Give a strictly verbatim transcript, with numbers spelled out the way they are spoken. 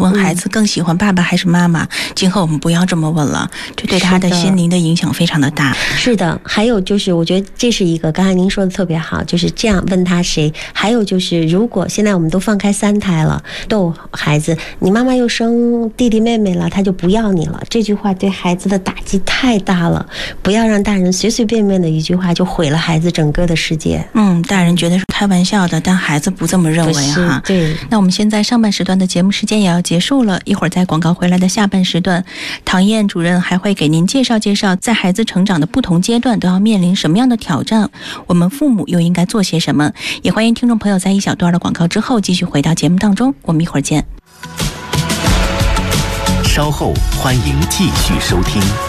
问孩子更喜欢爸爸还是妈妈，今后我们不要这么问了，这对他的心灵的影响非常的大。 是的，还有就是我觉得这是一个刚才您说的特别好，就是这样问他谁。还有就是如果现在我们都放开三胎了，逗孩子你妈妈又生弟弟妹妹了，他就不要你了，这句话对孩子的打击太大了，不要让大人随随便便的一句话就毁了孩子整个的世界。 嗯，大人觉得是开玩笑的，但孩子不这么认为哈。 对。 那我们现在上半时段的节目时间也要结束了，一会儿在广告回来的下半时段，唐燕主任还会给您介绍介绍在孩子成长的不同阶段都要面临什么样的挑战，我们父母又应该做些什么。也欢迎听众朋友在一小段的广告之后继续回到节目当中，我们一会儿见。 稍后欢迎继续收听。